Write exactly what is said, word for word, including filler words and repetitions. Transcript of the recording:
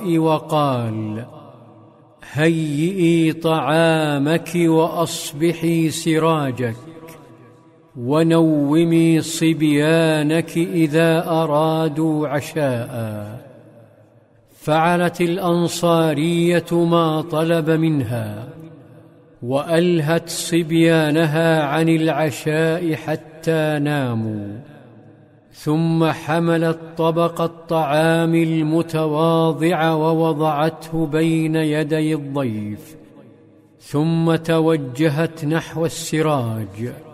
وقال: هيئي طعامك وأصبحي سراجك، ونومي صبيانك إذا أرادوا عشاء. فعلت الأنصارية ما طلب منها، وألهت صبيانها عن العشاء حتى ناموا، ثم حملت طبق الطعام المتواضع ووضعته بين يدي الضيف، ثم توجهت نحو السراج